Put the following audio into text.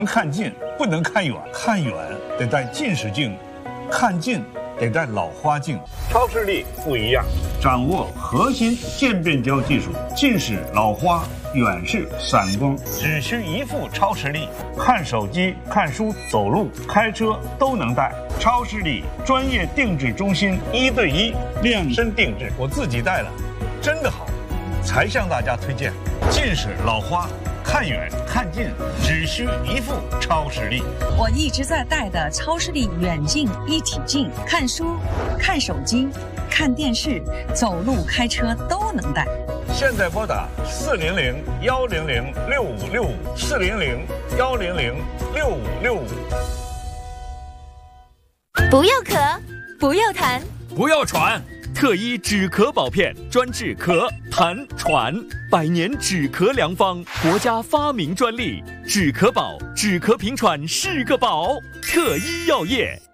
看近不能看远，看远得戴近视镜，看近得戴老花镜。超视力不一样，掌握核心渐变焦技术，近视、老花、远视、散光，只需一副超视力，看手机、看书、走路、开车都能戴。超视力专业定制中心，1对1量身定制，我自己戴了，真的好，才向大家推荐。近视、老花。看远看近只需一副超视力。 我一直在戴的超视力远近一体镜，看书、看手机、看电视、走路、开车都能戴。 现在拨打400-100-6565，400-100-6565。 不要咳，不要痰， 不要喘。特医止咳保片专治咳、痰、喘，100年止咳良方，国家发明专利，止咳宝，止咳平喘是个宝。特医药业。